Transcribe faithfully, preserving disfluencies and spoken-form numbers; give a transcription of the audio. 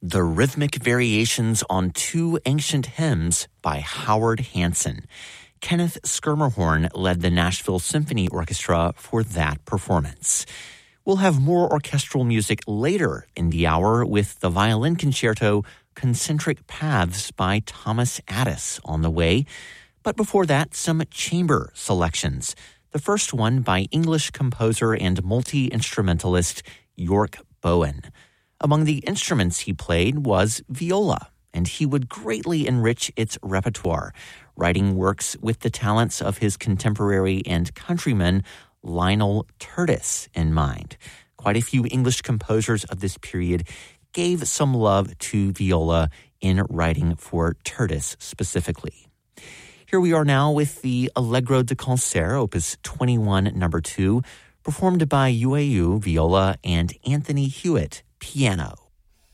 The Rhythmic Variations on Two Ancient Hymns by Howard Hanson. Kenneth Schermerhorn led the Nashville Symphony Orchestra for that performance. We'll have more orchestral music later in the hour with the violin concerto Concentric Paths by Thomas Addis on the way. But before that, some chamber selections. The first one by English composer and multi-instrumentalist York Bowen. Among the instruments he played was viola, and he would greatly enrich its repertoire, writing works with the talents of his contemporary and countryman Lionel Tertis in mind. Quite a few English composers of this period gave some love to viola in writing for Tertis specifically. Here we are now with the Allegro de Concert, opus twenty-one, number two, performed by Yu A U, viola, and Anthony Hewitt, piano.